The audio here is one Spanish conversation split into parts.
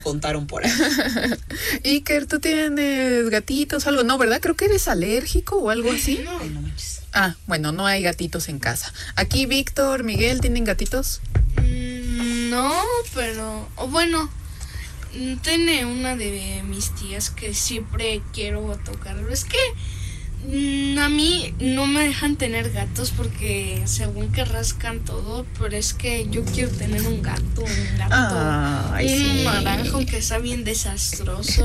contaron por ahí. Iker, ¿tú tienes gatitos o algo? No, ¿verdad? Creo que eres alérgico o algo así. Ay, no manches. Ah, bueno, no hay gatitos en casa. Aquí Víctor, Miguel, ¿tienen gatitos? No, pero bueno, tiene una de mis tías que siempre quiero tocarlo. Es que a mí no me dejan tener gatos porque según que rascan todo, pero es que yo quiero tener un gato, Ay, un sí. naranjo, aunque sea bien desastroso.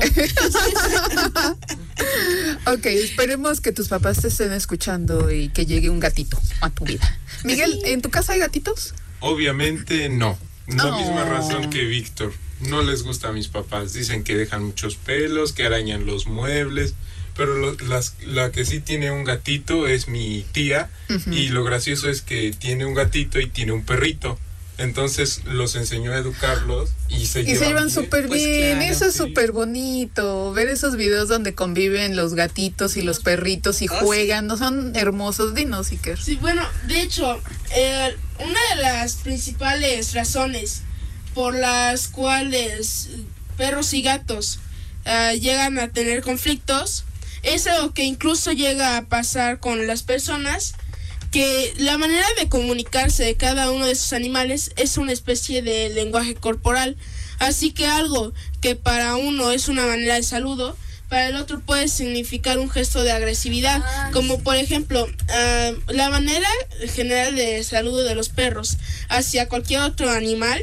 Ok, esperemos que tus papás te estén escuchando y que llegue un gatito a tu vida. Miguel, ¿en tu casa hay gatitos? Obviamente no. La Oh. misma razón que Víctor. No les gusta a mis papás. Dicen que dejan muchos pelos, que arañan los muebles. Pero la que sí tiene un gatito es mi tía. Ujú. Y lo gracioso es que tiene un gatito y tiene un perrito. Entonces los enseñó a educarlos y se llevan bien. súper Pues bien, claro, eso es sí. súper bonito, ver esos videos donde conviven los gatitos y los perritos y Ah, juegan, no son hermosos, dinos, Iker. Sí, bueno, de hecho, una de las principales razones por las cuales perros y gatos llegan a tener conflictos es algo que incluso llega a pasar con las personas, que la manera de comunicarse de cada uno de esos animales es una especie de lenguaje corporal. Así que algo que para uno es una manera de saludo, para el otro puede significar un gesto de agresividad, como por ejemplo, la manera general de saludo de los perros hacia cualquier otro animal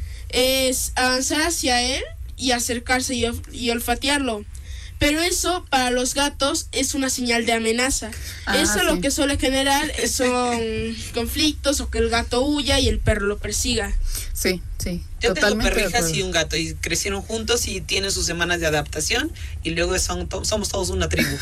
es avanzar hacia él y acercarse y olfatearlo. Pero eso para los gatos es una señal de amenaza. Eso sí. lo que suele generar son conflictos o que el gato huya y el perro lo persiga. Sí, sí, Yo tengo totalmente de perrijas acuerdo. y un gato y crecieron juntos y tienen sus semanas de adaptación y luego somos todos una tribu.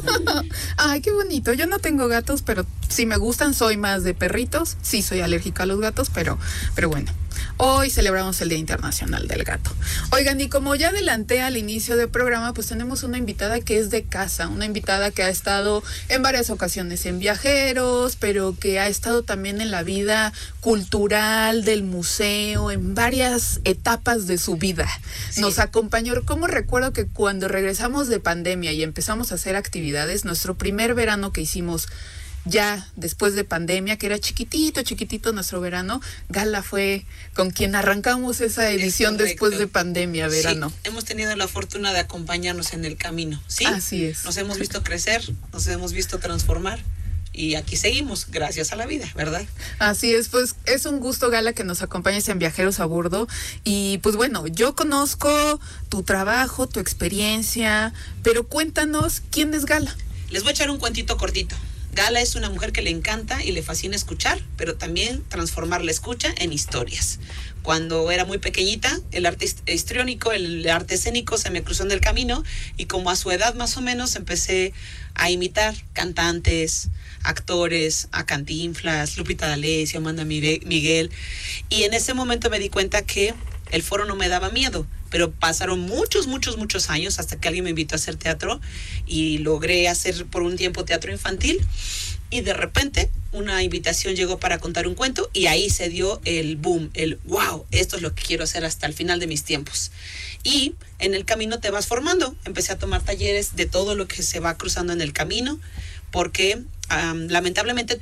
Ay, qué bonito. Yo no tengo gatos, pero si me gustan, soy más de perritos. Sí, soy alérgica a los gatos, pero bueno. Hoy celebramos el Día Internacional del Gato. Oigan, y como ya adelanté al inicio del programa, pues tenemos una invitada que es de casa, una invitada que ha estado en varias ocasiones en Viajeros, pero que ha estado también en la vida cultural del museo, en varias etapas de su vida. Sí. Nos acompañó, como recuerdo que cuando regresamos de pandemia y empezamos a hacer actividades, nuestro primer verano que hicimos ya después de pandemia, que era chiquitito nuestro verano, Gala fue con quien arrancamos esa edición correcto. después de pandemia, verano. Sí, hemos tenido la fortuna de acompañarnos en el camino, ¿sí? Así es. Nos hemos visto crecer, nos hemos visto transformar y aquí seguimos, gracias a la vida, ¿verdad? Así es, pues es un gusto, Gala, que nos acompañes en Viajeros a Bordo. Y pues bueno, yo conozco tu trabajo, tu experiencia, pero cuéntanos, ¿quién es Gala? Les voy a echar un cuentito cortito. Gala es una mujer que le encanta y le fascina escuchar, pero también transformar la escucha en historias. Cuando era muy pequeñita, el arte histriónico, el arte escénico se me cruzó en el camino y como a su edad más o menos empecé a imitar cantantes, actores, a Cantinflas, Lupita D'Alessio, Amanda Miguel, y en ese momento me di cuenta que el foro no me daba miedo, pero pasaron muchos años hasta que alguien me invitó a hacer teatro y logré hacer por un tiempo teatro infantil y de repente una invitación llegó para contar un cuento y ahí se dio el boom, el wow, esto es lo que quiero hacer hasta el final de mis tiempos. Y en el camino te vas formando, empecé a tomar talleres de todo lo que se va cruzando en el camino, porque lamentablemente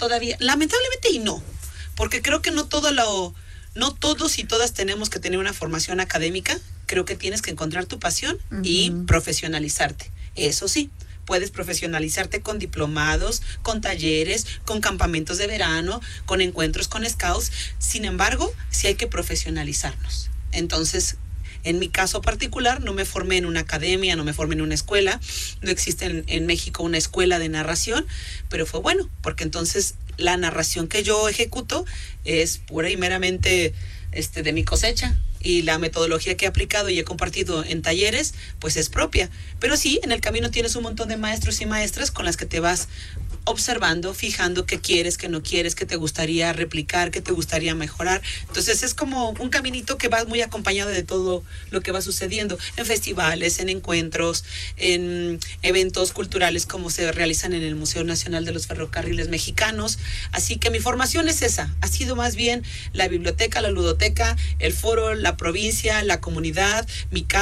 y no, porque creo que no todos y todas tenemos que tener una formación académica. Creo que tienes que encontrar tu pasión y profesionalizarte. Eso sí, puedes profesionalizarte con diplomados, con talleres, con campamentos de verano, con encuentros con scouts. Sin embargo, sí hay que profesionalizarnos. Entonces, en mi caso particular, no me formé en una academia, no me formé en una escuela. No existe en México una escuela de narración, pero fue bueno, porque entonces la narración que yo ejecuto es pura y meramente de mi cosecha. Y la metodología que he aplicado y he compartido en talleres, pues es propia. Pero sí, en el camino tienes un montón de maestros y maestras con las que te vas observando, fijando qué quieres, qué no quieres, qué te gustaría replicar, qué te gustaría mejorar. Entonces es como un caminito que va muy acompañado de todo lo que va sucediendo en festivales, en encuentros, en eventos culturales como se realizan en el Museo Nacional de los Ferrocarriles Mexicanos. Así que mi formación es esa, ha sido más bien la biblioteca, la ludoteca, el foro, la provincia, la comunidad, mi casa.